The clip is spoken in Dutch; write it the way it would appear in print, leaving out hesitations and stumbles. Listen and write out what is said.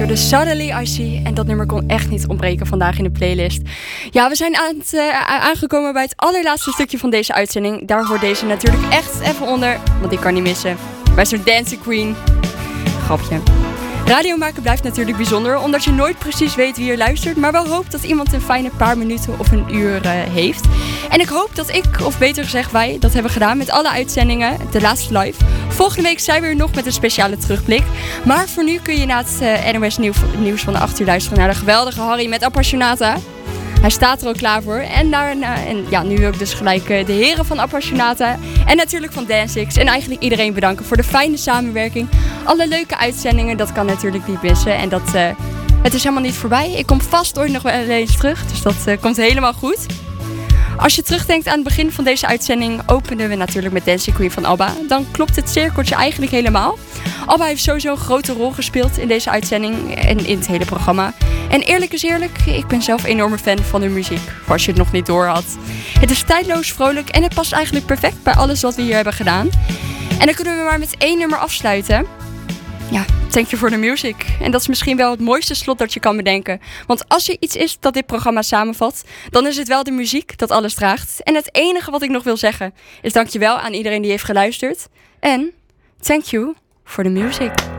hoorde Suddenly I See. En dat nummer kon echt niet ontbreken vandaag in de playlist. Ja, we zijn aangekomen bij het allerlaatste stukje van deze uitzending. Daar hoort deze natuurlijk echt even onder, want die kan niet missen. Bij zo'n Dancing Queen. Grapje. Radio maken blijft natuurlijk bijzonder, omdat je nooit precies weet wie er luistert, maar wel hoopt dat iemand een fijne paar minuten of een uur heeft. En ik hoop dat ik, of beter gezegd wij, dat hebben gedaan met alle uitzendingen, de laatste live. Volgende week zijn we er nog met een speciale terugblik. Maar voor nu kun je na het NOS nieuws van de 8 uur luisteren naar de geweldige Harry met Appassionata. Hij staat er ook klaar voor. En nu ook dus gelijk de heren van Appassionata. En natuurlijk van Dance-X. En eigenlijk iedereen bedanken voor de fijne samenwerking. Alle leuke uitzendingen, dat kan natuurlijk niet missen. En het is helemaal niet voorbij. Ik kom vast ooit nog wel eens terug. Dus dat komt helemaal goed. Als je terugdenkt aan het begin van deze uitzending, openden we natuurlijk met Dancing Queen van ABBA. Dan klopt het cirkeltje eigenlijk helemaal. ABBA heeft sowieso een grote rol gespeeld in deze uitzending en in het hele programma. En eerlijk is eerlijk, ik ben zelf een enorme fan van hun muziek, voor als je het nog niet door had. Het is tijdloos, vrolijk en het past eigenlijk perfect bij alles wat we hier hebben gedaan. En dan kunnen we maar met 1 nummer afsluiten. Ja, Thank You for the Music. En dat is misschien wel het mooiste slot dat je kan bedenken. Want als er iets is dat dit programma samenvat, dan is het wel de muziek dat alles draagt. En het enige wat ik nog wil zeggen is dankjewel aan iedereen die heeft geluisterd. En thank you for the music.